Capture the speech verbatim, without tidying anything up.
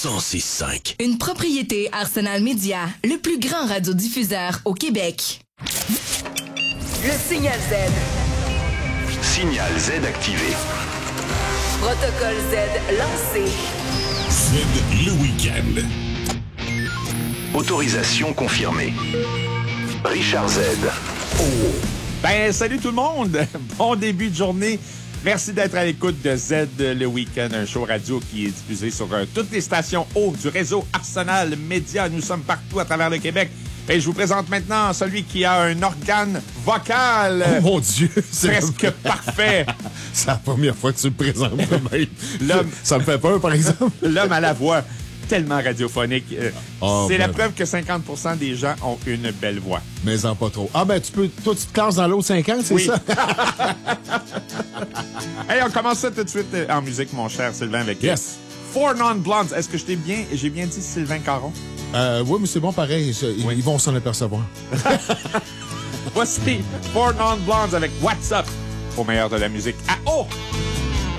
cent six cinq. Une propriété Arsenal Média, le plus grand radiodiffuseur au Québec. Le signal Z. Signal Z activé. Protocole Z lancé. Z le week-end. Autorisation confirmée. Richard Z. Oh. Ben, salut tout le monde. Bon début de journée. Merci d'être à l'écoute de Z le week-end, un show radio qui est diffusé sur euh, toutes les stations hautes du réseau Arsenal Média. Nous sommes partout à travers le Québec. Et je vous présente maintenant celui qui a un organe vocal. Oh mon Dieu! C'est presque parfait. C'est la première fois que tu me présentes même. L'homme... Ça me fait peur, par exemple. L'homme à la voix tellement radiophonique. Oh, c'est ben... la preuve que cinquante pour cent des gens ont une belle voix. Mais en pas trop. Ah ben, tu peux... Toi, tu te classes dans l'autre cinq ans, c'est oui. ça? Hey, on commence ça tout de suite en musique, mon cher Sylvain, avec Yes. Four Non-Blondes. Est-ce que je t'ai bien... J'ai bien dit Sylvain Caron? Euh, oui, mais c'est bon, pareil. Ils, oui. ils vont s'en apercevoir. Voici Four Non-Blondes avec What's Up au meilleur de la musique. Ah oh!